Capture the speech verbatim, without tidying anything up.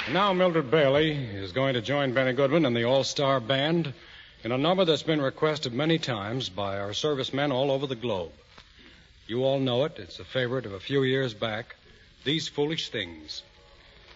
And now Mildred Bailey is going to join Benny Goodman and the All-Star Band in a number that's been requested many times by our servicemen all over the globe. You all know it. It's a favorite of a few years back. These Foolish Things.